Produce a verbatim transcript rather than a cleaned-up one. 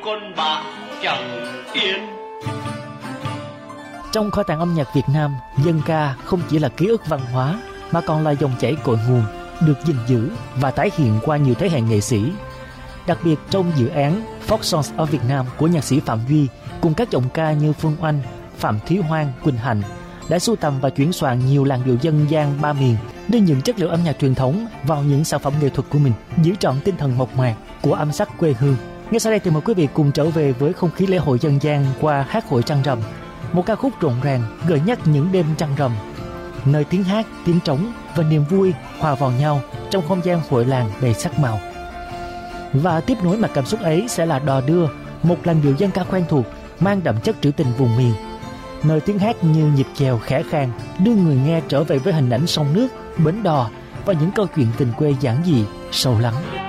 con bạc chẳng yên. Trong kho tàng âm nhạc Việt Nam, dân ca không chỉ là ký ức văn hóa mà còn là dòng chảy cội nguồn, được gìn giữ và tái hiện qua nhiều thế hệ nghệ sĩ. Đặc biệt trong dự án Folk Songs of Việt Nam của nhạc sĩ Phạm Duy cùng các giọng ca như Phương Oanh, Phạm Thúy Hoang, Quỳnh Hạnh đã sưu tầm và chuyển soạn nhiều làn điệu dân gian ba miền, đưa những chất liệu âm nhạc truyền thống vào những sản phẩm nghệ thuật của mình, giữ trọn tinh thần mộc mạc của âm sắc quê hương. Ngay sau đây thì mời quý vị cùng trở về với không khí lễ hội dân gian qua hát hội Trăng Rằm, một ca khúc rộn ràng gợi nhắc những đêm trăng rằm, nơi tiếng hát, tiếng trống và niềm vui hòa vào nhau trong không gian hội làng đầy sắc màu. Và tiếp nối mặt cảm xúc ấy sẽ là Đò Đưa, một làn điệu dân ca quen thuộc mang đậm chất trữ tình vùng miền, nơi tiếng hát như nhịp chèo khẽ khàng đưa người nghe trở về với hình ảnh sông nước, bến đò và những câu chuyện tình quê giản dị, sâu lắng.